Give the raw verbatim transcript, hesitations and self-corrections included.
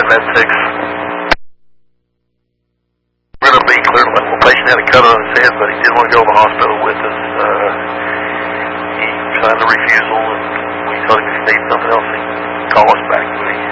Med six. We're going to be clear. The patient had a cut on his head, but he didn't want to go to the hospital with us. Uh, he signed a refusal, and we told him if he needed something else, he'd call us back. But he